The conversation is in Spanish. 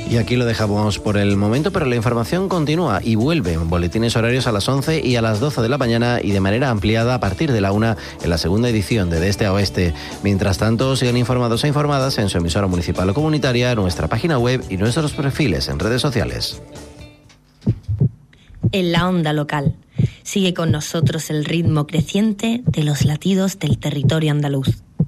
Y aquí lo dejamos por el momento, pero la información continúa y vuelve en boletines horarios a las 11 y a las 12 de la mañana y de manera ampliada a partir de la 1 en la segunda edición de Este a Oeste. Mientras tanto, sigan informados e informadas en su emisora municipal o comunitaria, nuestra página web y nuestros perfiles en redes sociales. En la onda local, sigue con nosotros el ritmo creciente de los latidos del territorio andaluz.